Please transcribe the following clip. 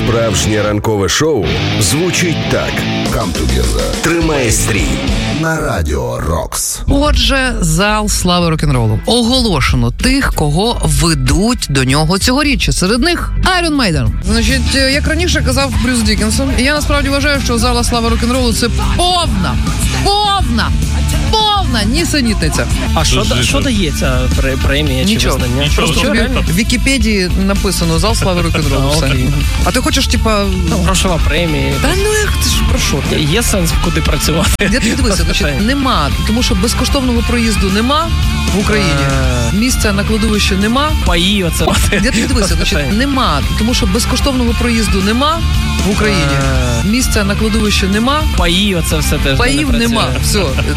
Справжнє ранкове шоу звучить так. Come together. Тримай стрій на Радіо Рокс. Отже, зал слави рок-н-ролу. Оголошено тих, кого ведуть до нього цьогоріч. Серед них Iron Maiden. Значить, як раніше казав Брюс Діккенсон, і я насправді вважаю, що зала слави рок-н-ролу – це повна нісенітниця. А що дає ця премія чи визнання? Нічого. В Вікіпедії написано «Зал слави рок-н-ролу». Все. А ти хочеш, типа... Грошова премія. Та ну як ти ж, про що ти? Є сенс куди працювати? Я тобі дивися, значить, нема, тому що безкоштовного проїзду нема в Україні. Місця на кладовищі нема. Паї оце. Я тобі дивися, значить, нема, тому що безкоштовного проїзду нема в Україні. Місця на кладовищі нема. Паї оце все теж. Паїв нема. Все.